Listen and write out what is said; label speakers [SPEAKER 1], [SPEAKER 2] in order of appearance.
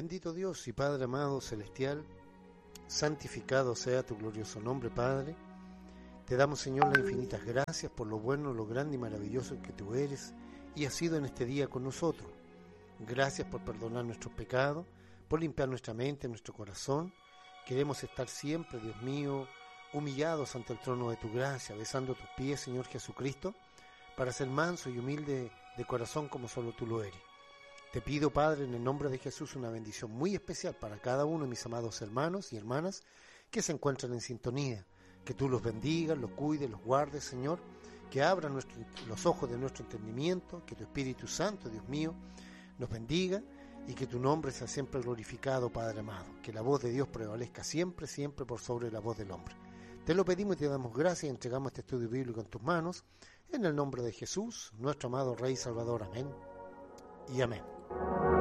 [SPEAKER 1] Bendito Dios y Padre amado celestial, santificado sea tu glorioso nombre, Padre. Te damos, Señor, las infinitas gracias por lo bueno, lo grande y maravilloso que tú eres y has sido en este día con nosotros. Gracias por perdonar nuestros pecados, por limpiar nuestra mente, nuestro corazón. Queremos estar siempre, Dios mío, humillados ante el trono de tu gracia, besando tus pies, Señor Jesucristo, para ser manso y humilde de corazón como solo tú lo eres. Te pido, Padre, en el nombre de Jesús, una bendición muy especial para cada uno de mis amados hermanos y hermanas que se encuentran en sintonía. Que tú los bendigas, los cuides, los guardes, Señor, que abran los ojos de nuestro entendimiento, que tu Espíritu Santo, Dios mío, nos bendiga y que tu nombre sea siempre glorificado, Padre amado. Que la voz de Dios prevalezca siempre, siempre por sobre la voz del hombre. Te lo pedimos y te damos gracias y entregamos este estudio bíblico en tus manos, en el nombre de Jesús, nuestro amado Rey Salvador. Amén y amén.